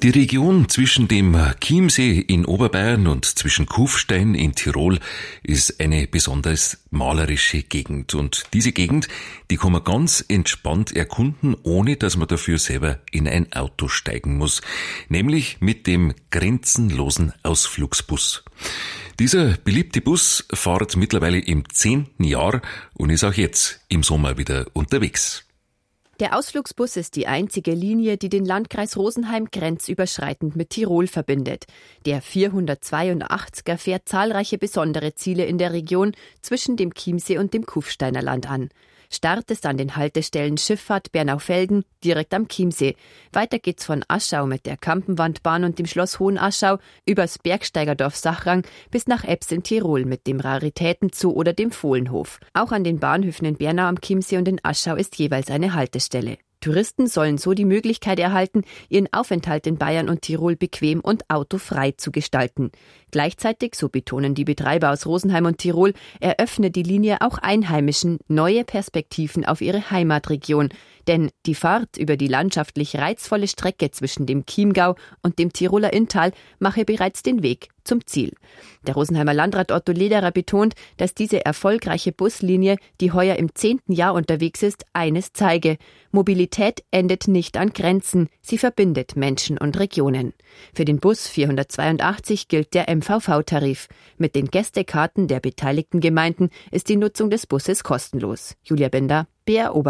Die Region zwischen dem Chiemsee in Oberbayern und zwischen Kufstein in Tirol ist eine besonders malerische Gegend. Und diese Gegend, die kann man ganz entspannt erkunden, ohne dass man dafür selber in ein Auto steigen muss. Nämlich mit dem grenzenlosen Ausflugsbus. Dieser beliebte Bus fährt mittlerweile im 10. Jahr und ist auch jetzt im Sommer wieder unterwegs. Der Ausflugsbus ist die einzige Linie, die den Landkreis Rosenheim grenzüberschreitend mit Tirol verbindet. Der 482er fährt zahlreiche besondere Ziele in der Region zwischen dem Chiemsee und dem Kufsteiner Land an. Start ist an den Haltestellen Schifffahrt Bernau-Velden, direkt am Chiemsee. Weiter geht's von Aschau mit der Kampenwandbahn und dem Schloss Hohenaschau übers Bergsteigerdorf Sachrang bis nach Ebbs in Tirol mit dem Raritätenzoo oder dem Fohlenhof. Auch an den Bahnhöfen in Bernau am Chiemsee und in Aschau ist jeweils eine Haltestelle. Touristen sollen so die Möglichkeit erhalten, ihren Aufenthalt in Bayern und Tirol bequem und autofrei zu gestalten. Gleichzeitig, so betonen die Betreiber aus Rosenheim und Tirol, eröffne die Linie auch Einheimischen neue Perspektiven auf ihre Heimatregion. Denn die Fahrt über die landschaftlich reizvolle Strecke zwischen dem Chiemgau und dem Tiroler Inntal mache bereits den Weg zum Ziel. Der Rosenheimer Landrat Otto Lederer betont, dass diese erfolgreiche Buslinie, die heuer im 10. Jahr unterwegs ist, eines zeige: Mobilität endet nicht an Grenzen, sie verbindet Menschen und Regionen. Für den Bus 482 gilt der MVV-Tarif. Mit den Gästekarten der beteiligten Gemeinden ist die Nutzung des Busses kostenlos. Julia Bender, BR Oberbayern.